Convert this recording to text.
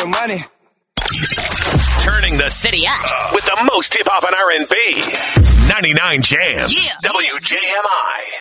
the money. Turning the city up with the most hip-hop and R&B. 99 Jams. Yeah. WJMI.